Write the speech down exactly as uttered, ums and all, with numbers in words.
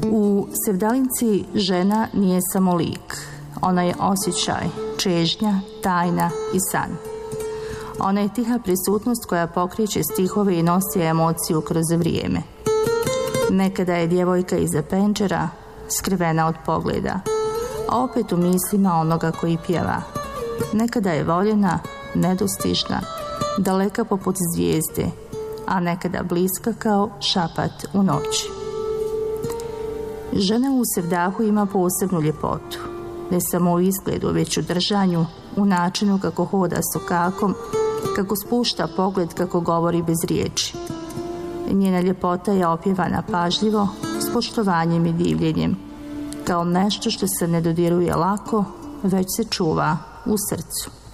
U Sevdalinci žena nije samo lik. Ona je osjećaj, čežnja, tajna i san. Ona je tiha prisutnost koja pokreće stihove i nosi emociju kroz vrijeme. Nekada je djevojka iza penđera, skrivena od pogleda, a opet u mislima onoga koji pjeva. Nekada je voljena, nedostižna, daleka poput zvijezde, a nekada bliska kao šapat u noći. Žena u Sevdahu ima posebnu ljepotu, ne samo u izgledu, već u držanju, u načinu kako hoda sokakom, kako spušta pogled, kako govori bez riječi. Njena ljepota je opjevana pažljivo, s poštovanjem i divljenjem, kao nešto što se ne dodiruje lako, već se čuva u srcu.